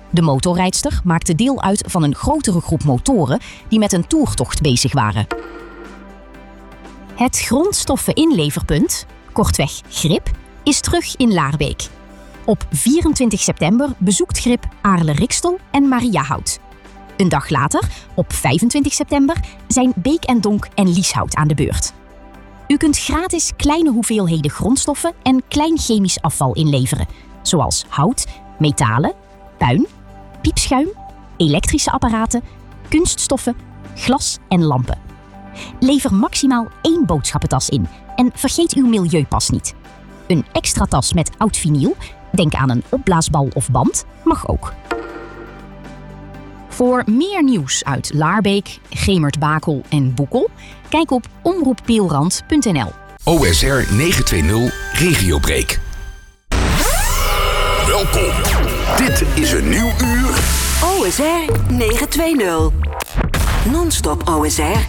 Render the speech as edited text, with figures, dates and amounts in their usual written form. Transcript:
De motorrijdster maakte deel uit van een grotere groep motoren die met een toertocht bezig waren. Het grondstoffeninleverpunt, kortweg GRIP, is terug in Laarbeek. Op 24 september bezoekt GRIP Aarle-Rikstel en Mariahout. Een dag later, op 25 september, zijn Beek en Donk en Lieshout aan de beurt. U kunt gratis kleine hoeveelheden grondstoffen en klein chemisch afval inleveren, zoals hout, metalen, puin, piepschuim, elektrische apparaten, kunststoffen, glas en lampen. Lever maximaal 1 boodschappentas in en vergeet uw milieupas niet. Een extra tas met oud vinyl, denk aan een opblaasbal of band, mag ook. Voor meer nieuws uit Laarbeek, Gemert-Bakel en Boekel, kijk op omroeppeelrand.nl. OSR 920 Regiobreak. Welkom. Dit is een nieuw uur. OSR 920. Non-stop OSR